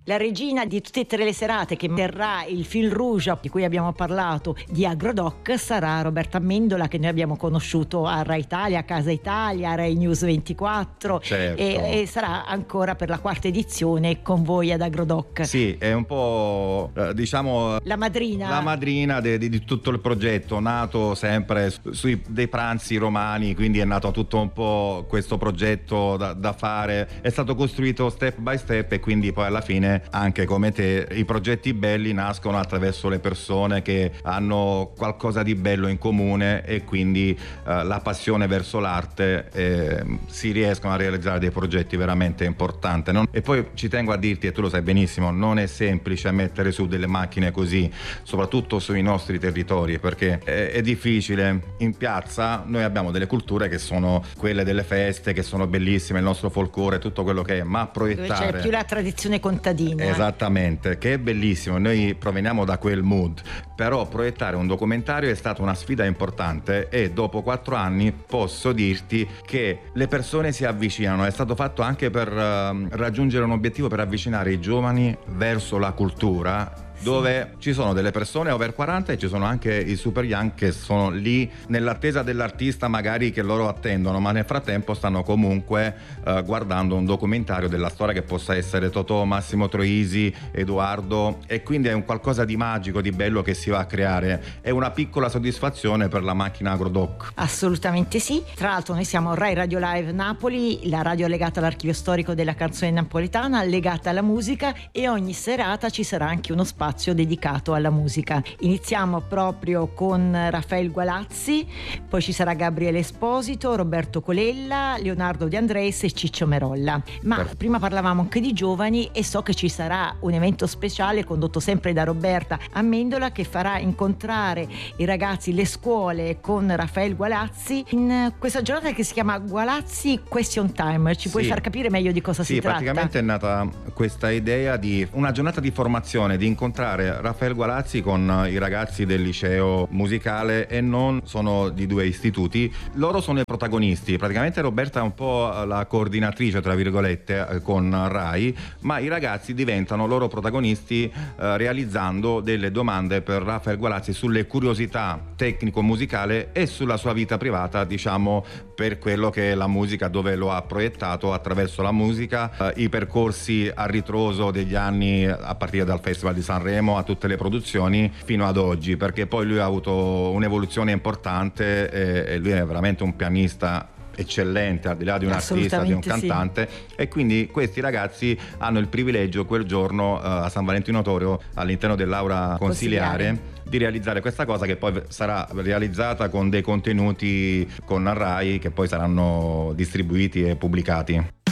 La regina di tutte e tre le serate che terrà il fil rouge di cui abbiamo parlato di Agrodoc sarà Roberta Amendola, che noi abbiamo conosciuto a Rai Italia, a Casa Italia, a Rai News 24. Certo. E sarà ancora per la quarta edizione con voi ad Agrodoc. Sì, è un po' diciamo la madrina di tutto il progetto, nato sempre sui dei pranzi romani, quindi è nato tutto un po' questo progetto da fare, è stato costruito step by step e quindi poi alla fine, anche come te, i progetti belli nascono attraverso le persone che hanno qualcosa di bello in comune e quindi la passione verso l'arte, si riescono a realizzare dei progetti veramente importanti. E poi ci tengo a dirti, e tu lo sai benissimo, non è semplice mettere su delle macchine così, soprattutto sui nostri territori, perché è difficile. In piazza noi abbiamo delle culture che sono quelle delle feste, che sono bellissime, il nostro folklore, tutto quello che è, ma proiettare... C'è più la tradizione contadina. Esattamente, che è bellissimo, noi proveniamo da quel mood, però proiettare un documentario è stata una sfida importante e dopo 4 anni posso dirti che le persone si avvicinano, è stato fatto anche per raggiungere un obiettivo, per avvicinare i giovani verso la cultura, dove ci sono delle persone over 40 e ci sono anche i super young che sono lì nell'attesa dell'artista magari che loro attendono, ma nel frattempo stanno comunque guardando un documentario della storia che possa essere Totò, Massimo Troisi, Edoardo, e quindi è un qualcosa di magico, di bello che si va a creare. È una piccola soddisfazione per la macchina Agrodoc. Assolutamente sì. Tra l'altro noi siamo Rai Radio Live Napoli, la radio legata all'archivio storico della canzone napoletana, legata alla musica, e ogni serata ci sarà anche uno spazio dedicato alla musica. Iniziamo proprio con Raffaele Gualazzi, poi ci sarà Gabriele Esposito, Roberto Colella, Leonardo De Andrés e Ciccio Merolla. Ma prima parlavamo anche di giovani e so che ci sarà un evento speciale condotto sempre da Roberta Amendola che farà incontrare i ragazzi, le scuole con Raffaele Gualazzi in questa giornata che si chiama Gualazzi Question Time. Ci puoi far capire meglio di cosa si tratta? Sì, praticamente è nata questa idea di una giornata di formazione, di incontrare Raffaele Gualazzi con i ragazzi del liceo musicale, e non sono di 2 istituti, loro sono i protagonisti. Praticamente Roberta è un po' la coordinatrice tra virgolette con Rai, ma i ragazzi diventano loro protagonisti realizzando delle domande per Raffaele Gualazzi sulle curiosità tecnico-musicale e sulla sua vita privata, diciamo, per quello che è la musica, dove lo ha proiettato attraverso la musica, i percorsi a ritroso degli anni a partire dal Festival di Sanremo a tutte le produzioni fino ad oggi, perché poi lui ha avuto un'evoluzione importante e lui è veramente un pianista eccellente, al di là di un artista, di un cantante, sì. E quindi questi ragazzi hanno il privilegio quel giorno a San Valentino Torio, all'interno dell'aula consiliare, di realizzare questa cosa, che poi sarà realizzata con dei contenuti con Rai che poi saranno distribuiti e pubblicati.